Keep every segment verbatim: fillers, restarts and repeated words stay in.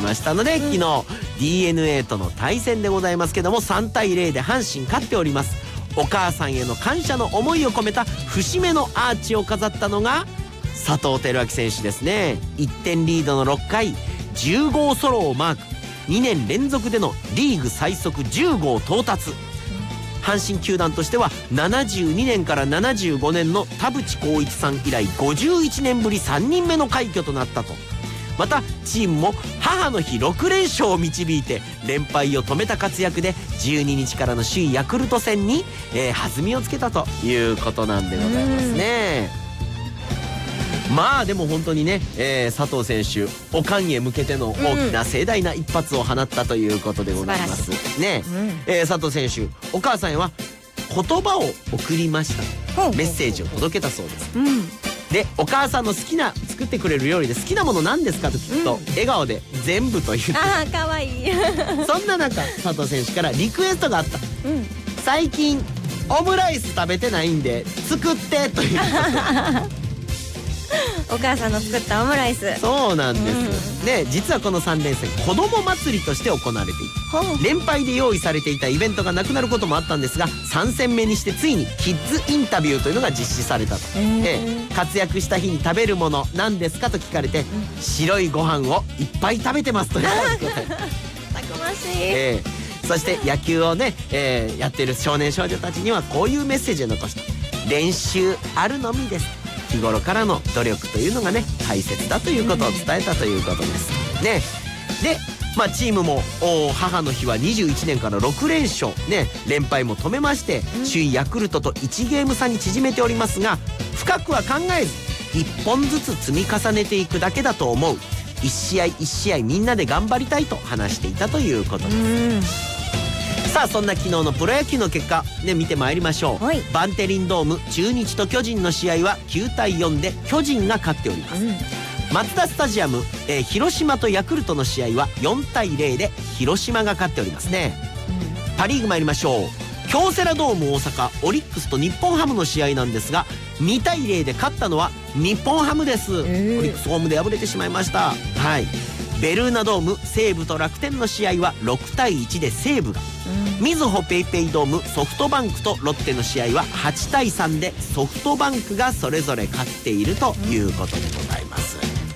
ましたので、うん、昨日 ディーエヌエー との対戦でございますけどもさんたいゼロで阪神勝っております。お母さんへの感謝の思いを込めた節目のアーチを飾ったのが佐藤輝明選手ですね。いってんリードのろっかいじゅうごうソロをマーク、にねん連続でのリーグ最速じゅうごう到達。阪神球団としてはななじゅうにねんからななじゅうごねんの田淵幸一さん以来ごじゅういちねんぶりさんにんめの快挙となったと。またチームも母の日ろくれんしょうを導いて連敗を止めた活躍でじゅうににちからの首位ヤクルト戦に、えー、弾みをつけたということなんでございますね。まあでも本当にね、えー、佐藤選手おかんへ向けての大きな盛大な一発を放ったということでございますね、うん、えー、佐藤選手お母さんへは言葉を送りました、メッセージを届けたそうです、うん、でお母さんの好きな作ってくれる料理で好きなもの何ですかと聞くと、うん、笑顔で全部と言って、 あーかわいいそんな中佐藤選手からリクエストがあった、うん、最近オムライス食べてないんで作ってというお母さんの作ったオムライス。 そうなんです、うん、で実はこのさんれんせん子ども祭りとして行われていた。連敗で用意されていたイベントがなくなることもあったんですがさん戦目にしてついにキッズインタビューというのが実施されたと、えー、活躍した日に食べるもの何ですかと聞かれて、うん、白いご飯をいっぱい食べてますということでたくましい、 えー、そして野球をね、えー、やっている少年少女たちにはこういうメッセージを残した。練習あるのみです。日頃からの努力というのがね大切だということを伝えたということですね。でまあチームも母の日はにじゅういちねんからろくれんしょうね、連敗も止めまして首位ヤクルトといちゲーム差に縮めておりますが、深くは考えずいっぽんずつ積み重ねていくだけだと思う。いち試合いち試合みんなで頑張りたいと話していたということです。さあそんな昨日のプロ野球の結果ね見てまいりましょう。バンテリンドーム中日と巨人の試合はきゅうたいよんで巨人が勝っております、うん、マツダスタジアム、えー、広島とヤクルトの試合はよんたいゼロで広島が勝っておりますね、うん、パリーグ参りましょう。京セラドーム大阪オリックスと日本ハムの試合なんですがにたいゼロで勝ったのは日本ハムです、えー、オリックスホームで敗れてしまいました。はい、ベルーナドーム西武と楽天の試合はろくたいいちで西武が、うん、みずほペイペイドームソフトバンクとロッテの試合ははちたいさんでソフトバンクがそれぞれ勝っているということでございます、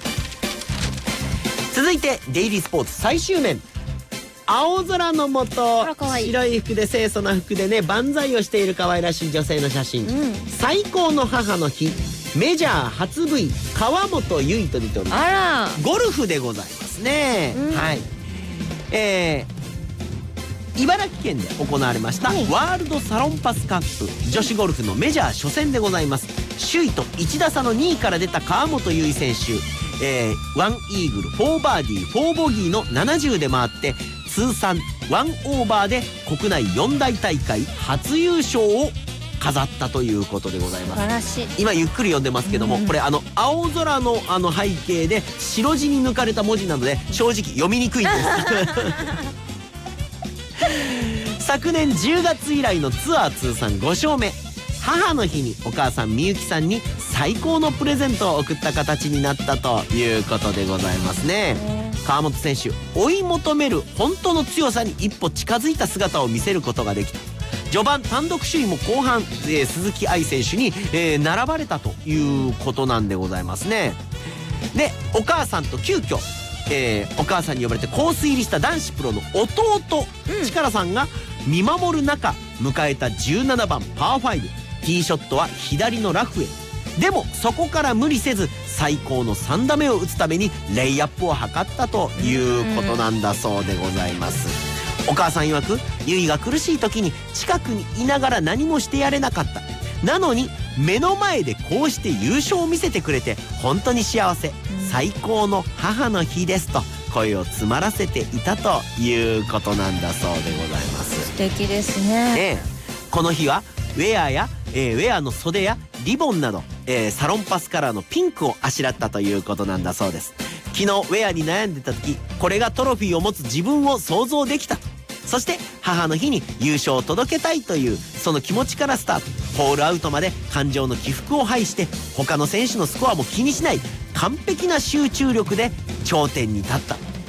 うん、続いてデイリースポーツ最終面。青空の下白い服で清楚な服でね万歳をしている可愛らしい女性の写真、うん、最高の母の日メジャー初 ブイ 川本結衣と出ております。あらゴルフでございますね、うん、はい、えー、茨城県で行われました、はい、ワールドサロンパスカップ女子ゴルフのメジャー初戦でございます。首位といちださのにいから出た川本結衣選手、えー、ワンイーグルフォーバーディーフォーボギーのななじゅうで回って通算ワンオーバーで国内よん大大会初優勝を飾ったということでございます。素晴らしい。今ゆっくり読んでますけども、うん、これあの青空のあの背景で白地に抜かれた文字なので正直読みにくいんです昨年じゅうがつ以来のツアー通算ごしょうめ。母の日にお母さんみゆきさんに最高のプレゼントを贈った形になったということでございますね。川本選手追い求める本当の強さに一歩近づいた姿を見せることができた。序盤単独首位も後半、えー、鈴木愛選手に、えー、並ばれたということなんでございますね。でお母さんと急遽、えー、お母さんに呼ばれてコース入りした男子プロの弟、うん、力さんが見守る中迎えたじゅうななばんパーファイブ。ティーショットは左のラフへ。でもそこから無理せず最高のさん打目を打つためにレイアップを図ったということなんだそうでございます。お母さん曰くゆいが苦しい時に近くにいながら何もしてやれなかった。なのに目の前でこうして優勝を見せてくれて本当に幸せ。最高の母の日ですと声を詰まらせていたということなんだそうでございます。 素敵ですね。 ね、この日はウェアや、えー、ウェアの袖やリボンなど、えー、サロンパスカラーのピンクをあしらったということなんだそうです。昨日ウェアに悩んでた時これがトロフィーを持つ自分を想像できたと。そして母の日に優勝を届けたいというその気持ちからスタート。ホールアウトまで感情の起伏を排して他の選手のスコアも気にしない完璧な集中力で頂点に立った。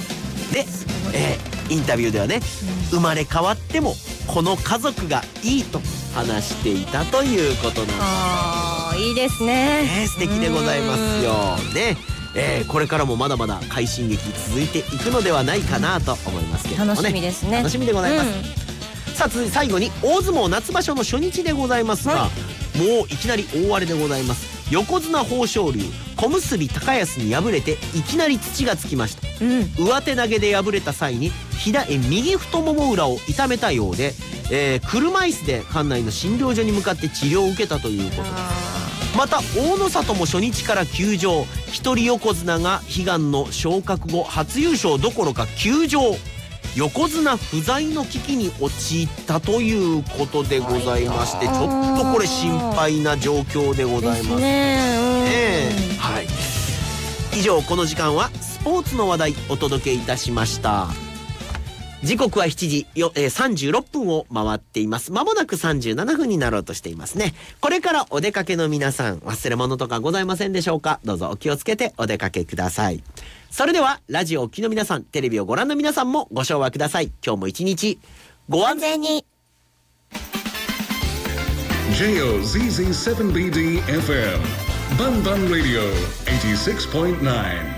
で、えー、インタビューではね、生まれ変わってもこの家族がいいと話していたということなんです。 あー、いいですね。 ね、素敵でございますよね。えー、これからもまだまだ快進撃続いていくのではないかなと思いますけれどもね。 楽しみですね。 楽しみでございます。うん、さあ続いて最後に大相撲夏場所の初日でございますが、はい、もういきなり大荒れでございます。横綱豊昇龍小結高安に敗れていきなり土がつきました。うん、上手投げで敗れた際に左右太もも裏を痛めたようで、えー、車椅子で館内の診療所に向かって治療を受けたということです。また大野里も初日から休場、一人横綱が悲願の昇格後初優勝どころか休場、横綱不在の危機に陥ったということでございまして、ちょっとこれ心配な状況でございますね。はい、以上この時間はスポーツの話題お届けいたしました。時刻はしちじよ、えー、さんじゅうろっぷんを回っています。まもなくさんじゅうななふんになろうとしていますね。これからお出かけの皆さん、忘れ物とかございませんでしょうか。どうぞお気をつけてお出かけください。それではラジオをお聞きの皆さん、テレビをご覧の皆さんもご唱和ください。今日も一日ご安全に。 ジェイオーゼットセブンビーディーエフエム バンバンラディオ はちじゅうろくてんきゅう